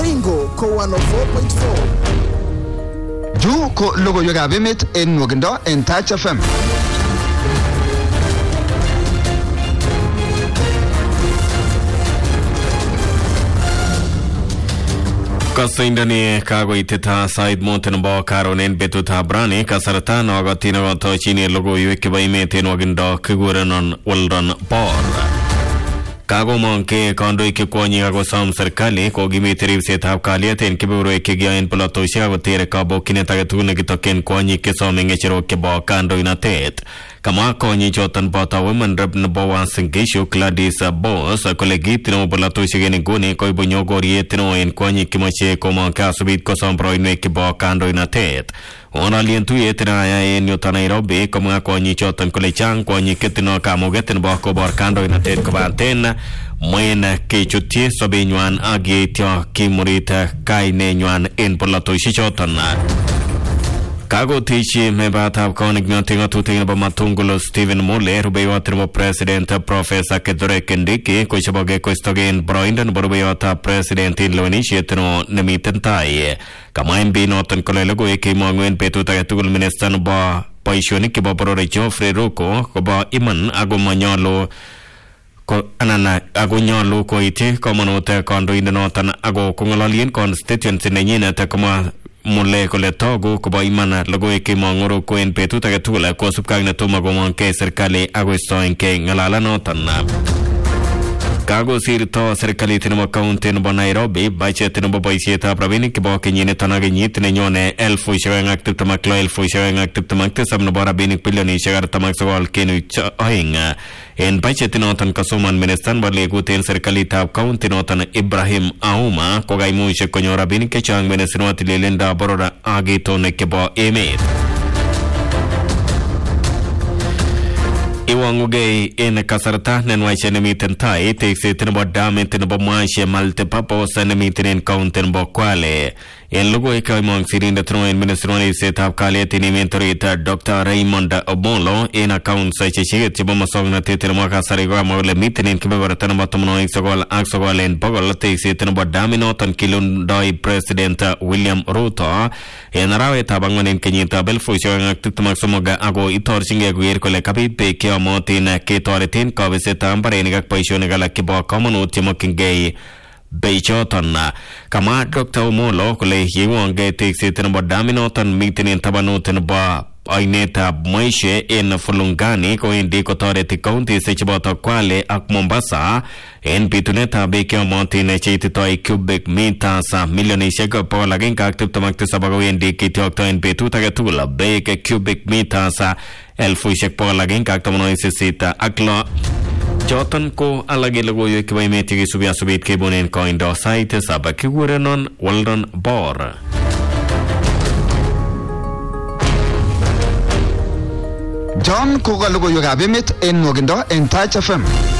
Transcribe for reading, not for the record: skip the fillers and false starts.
Baringo ko 104.4. Ju ko logoiwekab emet en nwogindo en Touch FM. Kasindani kagoitita side mountain bo karonen betuta brani kasarta nogotina goto chini logoiwek chebo emet en nwogindo kigurenon Weldon Bor. Kagomong ke kandoik kwonyik akosom serikali kokimit ribsetab kalyet en kebeberwek chekiyoen polotosiek akotere kabokyinet age tugul nekitoken kwonyik chesome ng'echerok chebo kandoinatet. Kamwa konyichoton boto women rep nebo Uasin Gishu Gladys Boss kole kit neu polotosiek en nguni koibu nyogoriet neo en kwonyik chemoche komong kasubit kosom boroinwek chebo kandoinatet. Onalien tuyet naya en yuton Nairobi komwa konyichoton kole chang kwonyik ketino kamuget nebo kobor kandoinatet kobaten mwen kechutyi sobenywan ak yeityo kimurit kainenywan en polotosiechoton. Kagotichi mebatab konik nyoting ng'atutik nebo Matungulu Stephen Mule rubeiwot nebo President Professor Kithure Kindiki kochoboge koistogen boroindo nebo rubeiwotab President en lewenisiet nemiten tai. Kamwa MP noton kole logoiwek cheimong'u en betut age tugul Minister nebo boisionik chebo boror Geoffrey Ruko kobo iman ako manyolu ako nyolu koityi komonut kandoindet noton ako kong'ololien constituency nenyinet komwa Mule kole togu kobo iman logoiwek chemong'u ko en betut age tugul kosubkei ak netomo komong'kei serikali akoistoengei ng'alalanoton. Kagosirto serikalit nebo county nebo Nairobi budget nebo boisietab rabinik chebo kenyiniton ak kenyit nenyone 2026-2027 nebo rabinik bilionisiek 49.2 en budget noton kasoman minister nebo legut en serikalitab county noton Ibrahim Auma kokaimuch konyor rabinik chechang minister nebo tililindab boror ak itonik chebo emet. Iwangugei en kasarta nenwaiche nemiten tai tekset nebo damit nebo Mwashe multipurpose nemiten en county nebo Kwale. En logoiwek kaimong sirindet neo en ministry nebo ribsetab kalyet en emet orit Dr. Raymond Omolo en accounts chechiket chebo musoknotet nebo kasari kokamwa kole miten en kebeberta nebo 99 en bogol tekset nebo daminoton kilundoi President William Ruto en arawetab ang'wan en kenyitab 2023 ako itorchingei koker kole kabit beek cheyomotin ketoreten kabesetab mbarenik ak boisionik alak chebo komonut chemokyingei beichoton. Kamwa Dr. Omolo kole yeiwongei tekset nebo daminoton miten en tabanut nebo ainetab Mwaishe en Fulungani kowendi kotoreti counties cheboto Kwale ak Mombasa en bitunetab beek cheyomotin cheititoi cubic meters milionisiek 127 kowendi kityokto en betut age tugul beek cubic meters 1,188 ak lo. Choton ko alage logoiwek chebo emet chekisubi asubit kebonen koindo sait tisab kikurenon Weldon Bor. John ko logoiwekab emet en nwogindo en Touch FM.